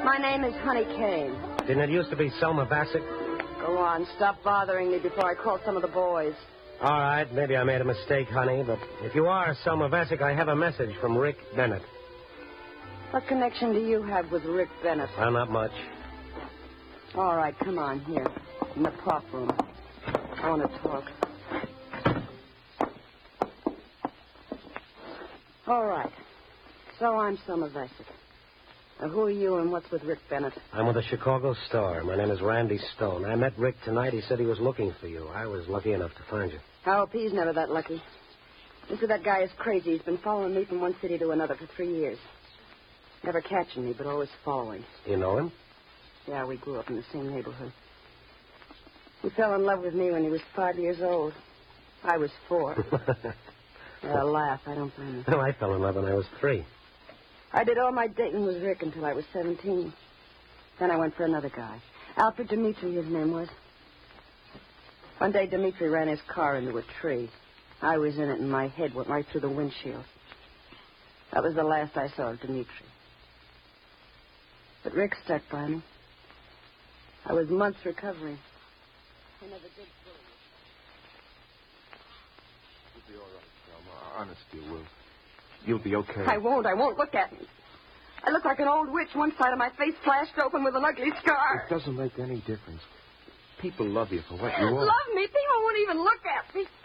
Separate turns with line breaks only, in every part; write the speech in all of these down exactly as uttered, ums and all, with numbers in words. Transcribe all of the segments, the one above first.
My name is Honey Kane.
Didn't it used to be Selma Bassett?
Go on, stop bothering me before I call some of the boys.
All right, maybe I made a mistake, honey, but if you are Selma Bassett, I have a message from Rick Bennett.
What connection do you have with Rick Bennett?
Well, not much.
All right, come on, here, in the prop room. I want to talk. All right. So I'm Selma Bassett. Now, who are you and what's with Rick Bennett?
I'm with the Chicago Star. My name is Randy Stone. I met Rick tonight. He said he was looking for you. I was lucky enough to find you.
I hope he's never that lucky. Listen, that guy is crazy. He's been following me from one city to another for three years. Never catching me, but always following.
You know him?
Yeah, we grew up in the same neighborhood. He fell in love with me when he was five years old. I was four. Yeah, laugh. I don't blame you.
Well, I fell in love when I was three.
I did all my dating with Rick until I was seventeen. Then I went for another guy. Alfred Dimitri, his name was. One day, Dimitri ran his car into a tree. I was in it, and my head went right through the windshield. That was the last I saw of Dimitri. But Rick stuck by me. I was months recovering. I never did kill him.
You'll be all right, Selma. Honest, you will. You'll be okay.
I won't. I won't. Look at me. I look like an old witch. One side of my face slashed open with an ugly scar.
It doesn't make any difference. People love you for what you are.
Love me? People won't even look at me.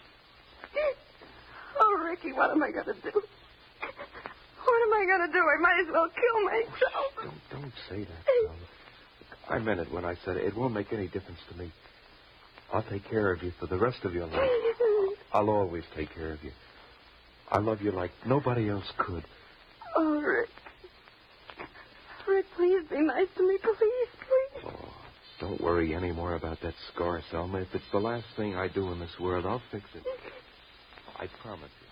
Oh, Ricky, what am I going to do? What am I going to do? I might as well kill myself.
Don't, don't say that, Selma. I meant it when I said it. It won't make any difference to me. I'll take care of you for the rest of your life. I'll always take care of you. I love you like nobody else could.
Oh, Rick. Rick, please be nice to me. Please, please.
Oh, don't worry any more about that scar, Selma. If it's the last thing I do in this world, I'll fix it. I promise you.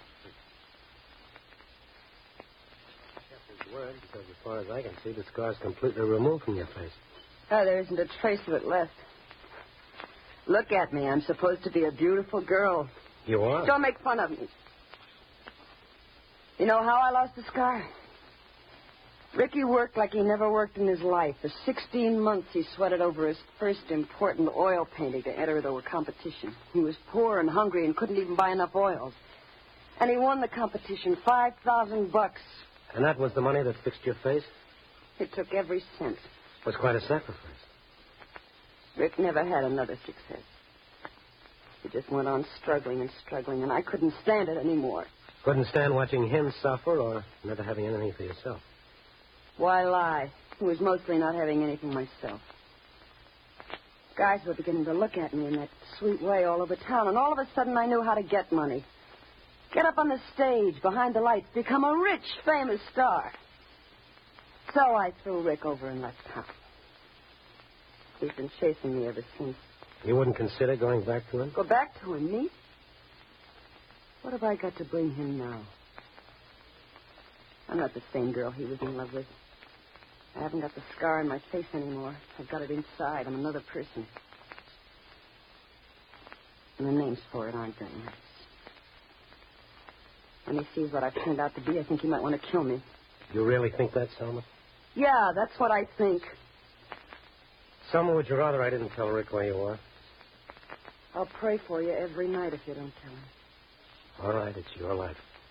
Kept his word, because as far as I can see, the scar's completely removed from your face.
Oh, there isn't a trace of it left. Look at me. I'm supposed to be a beautiful girl.
You are?
Don't make fun of me. You know how I lost the scar? Ricky worked like he never worked in his life. For sixteen months, he sweated over his first important oil painting to enter the competition. He was poor and hungry and couldn't even buy enough oils. And he won the competition, five thousand bucks.
And that was the money that fixed your face?
It took every cent.
It was quite a sacrifice.
Rick never had another success. He just went on struggling and struggling, and I couldn't stand it anymore.
Couldn't stand watching him suffer or never having anything for yourself?
Why lie? It was mostly not having anything myself. Guys were beginning to look at me in that sweet way all over town, and all of a sudden I knew how to get money. Get up on the stage, behind the lights, become a rich, famous star. So I threw Rick over and left town. He's been chasing me ever since.
You wouldn't consider going back to him?
Go back to him, me? What have I got to bring him now? I'm not the same girl he was in love with. I haven't got the scar on my face anymore. I've got it inside. I'm another person. And the names for it aren't very nice. When he sees what I've turned out to be, I think he might want to kill me.
You really think that, Selma?
Yeah, that's what I think.
Selma, would you rather I didn't tell Rick where you are?
I'll pray for you every night if you don't tell him.
All right, it's your life.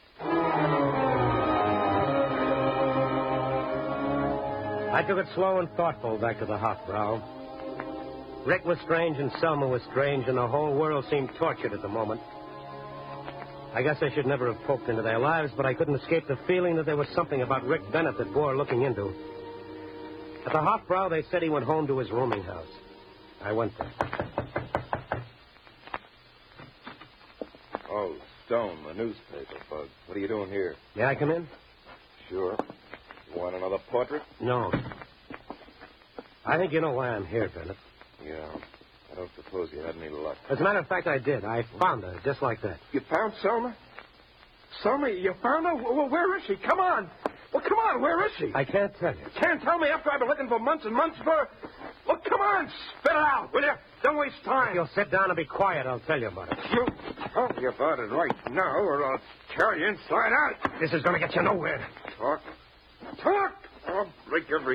I took it slow and thoughtful back to the hot brow. Rick was strange and Selma was strange, and the whole world seemed tortured at the moment. I guess I should never have poked into their lives, but I couldn't escape the feeling that there was something about Rick Bennett that bore looking into. At the hot brow, they said he went home to his rooming house. I went there.
Oh, Stone, the newspaper bug. What are you doing here?
May I come in?
Sure. You want another portrait?
No. I think you know why I'm here, Bennett.
Yeah. I don't suppose you had any luck.
As a matter of fact, I did. I found her, just like that.
You found Selma? Selma, you found her? Well, where is she? Come on. Well, come on. Where is she?
I can't tell you.
Can't tell me after I've been looking for months and months for her? Well, come on. Spit it out, will you? Don't waste time.
If you'll sit down and be quiet, I'll tell you about it.
You tell me about it right now, or I'll tear you inside out.
This is going to get you nowhere.
Talk. Talk. I'll break every